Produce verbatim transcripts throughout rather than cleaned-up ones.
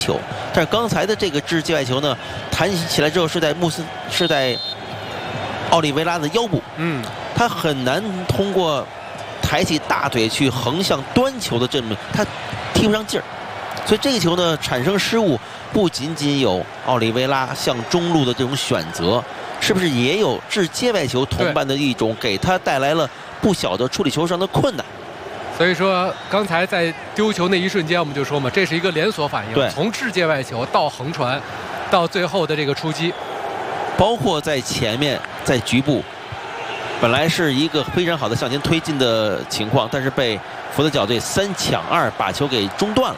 球，但是刚才的这个掷界外球呢，弹起来之后是在穆斯是在奥利维拉的腰部， 嗯， 他很难通过抬起大腿去横向端球的这么，他踢不上劲儿，所以这个球呢产生失误，不仅仅有奥利维拉向中路的这种选择，是不是也有掷界外球同伴的一种给他带来了不小的处理球上的困难？ 所以说，刚才在丢球那一瞬间，我们就说嘛，这是一个连锁反应，从掷界外球到横传，到最后的这个出击， 包括在前面在局部，本来是一个非常好的向前推进的情况，但是被福德角队三抢二把球给中断了。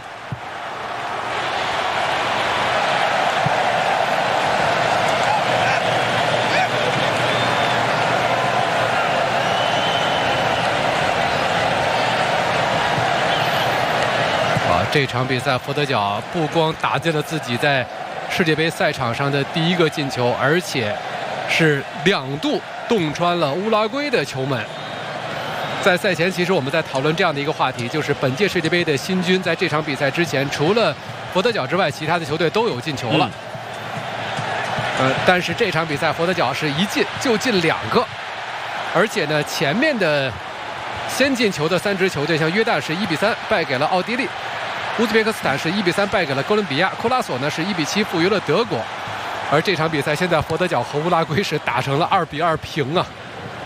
这场比赛，福德角不光打进了自己在世界杯赛场上的第一个进球，而且是两度洞穿了乌拉圭的球门。在赛前，其实我们在讨论这样的一个话题，就是本届世界杯的新军在这场比赛之前，除了福德角之外，其他的球队都有进球了。嗯、呃，但是这场比赛，福德角是一进就进两个，而且呢，前面的先进球的三支球队，像约旦是一比三败给了奥地利。乌兹别克斯坦是一比三败给了哥伦比亚，库拉索呢是一比七负于了德国，而这场比赛现在福德角和乌拉圭是打成了二比二平啊。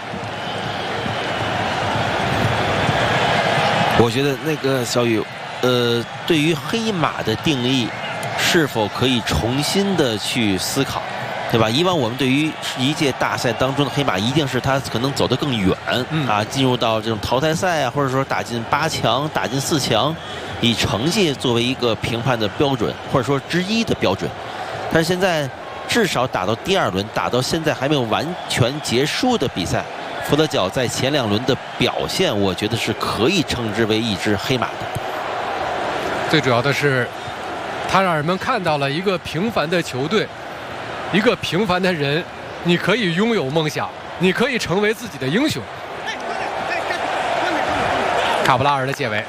我觉得那个小雨，呃，对于黑马的定义，是否可以重新的去思考，对吧？以往我们对于一届大赛当中的黑马，一定是他可能走得更远、嗯、啊，进入到这种淘汰赛啊，或者说打进八强、打进四强。以成绩作为一个评判的标准，或者说之一的标准，但是现在至少打到第二轮，打到现在还没有完全结束的比赛，福德角在前两轮的表现，我觉得是可以称之为一支黑马的。 最主要的是，他让人们看到了一个平凡的球队，一个平凡的人，你可以拥有梦想，你可以成为自己的英雄。卡布拉尔的解围。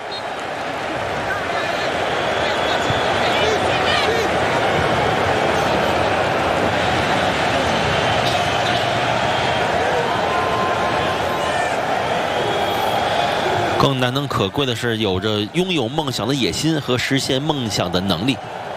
更难能可贵的是，有着拥有梦想的野心和实现梦想的能力。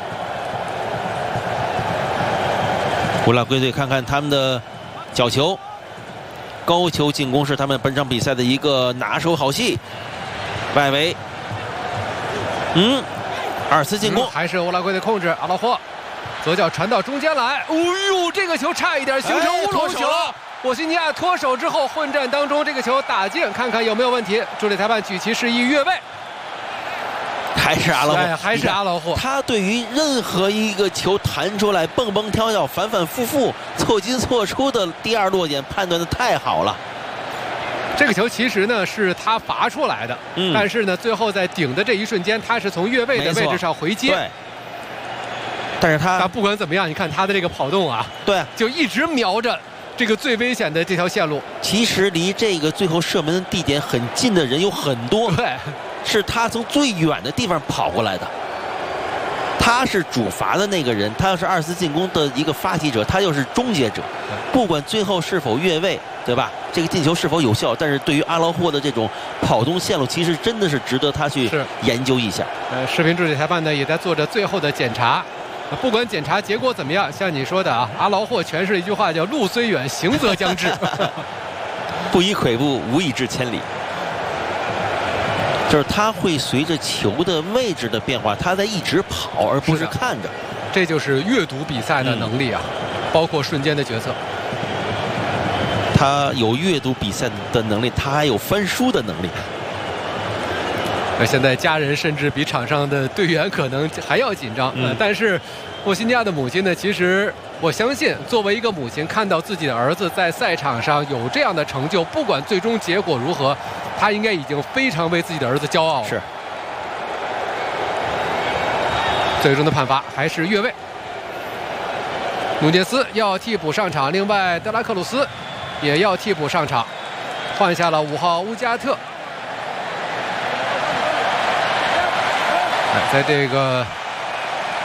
乌拉圭队看看他们的角球，高球进攻是他们本场比赛的一个拿手好戏。外围，嗯，二次进攻、 嗯、还是乌拉圭的控制，阿拉霍左脚传到中间来，哦呦，这个球差一点形成乌龙球。哎波西尼亚脱手之后，混战当中这个球打进，看看有没有问题。助理裁判举旗示意越位， 还是阿劳霍、哎， 还是阿劳霍。 他对于任何一个球弹出来，蹦蹦跳跳、反反复复、错进错出的第二落点判断的太好了。 这个球其实呢是他罚出来的，嗯、但是呢最后在顶的这一瞬间，他是从越位的位置上回接。 对。但是他， 但不管怎么样，你看他的这个跑动啊， 对， 就一直瞄着这个最危险的这条线路。 其实离这个最后射门的地点很近的人有很多， 对， 是他从最远的地方跑过来的。他是主罚的那个人，他要是二次进攻的一个发起者，他又是终结者。不管最后是否越位，对吧？这个进球是否有效，但是对于阿劳霍的这种跑动线路，其实真的是值得他去研究一下。 呃，视频助理裁判呢也在做着最后的检查。不管检查结果怎么样，像你说的啊，阿劳霍诠释了一句话叫"路虽远，行则将至"， 不以跬步，无以至千里。就是他会随着球的位置的变化，他在一直跑，而不是看着。 这就是阅读比赛的能力啊，嗯、包括瞬间的决策。 他有阅读比赛的能力，他还有翻书的能力。 那现在家人甚至比场上的队员可能还要紧张，嗯、呃，但是波西尼亚的母亲呢，其实我相信，作为一个母亲，看到自己的儿子在赛场上有这样的成就，不管最终结果如何，他应该已经非常为自己的儿子骄傲了。 是。 最终的判罚还是越位，努涅斯要替补上场，另外德拉克鲁斯也要替补上场，换下了五号乌加特。在这个